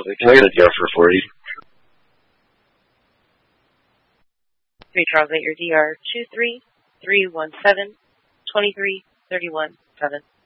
Can I get a DR for 40? 3 Charles 8, your DR 23317 2331 7.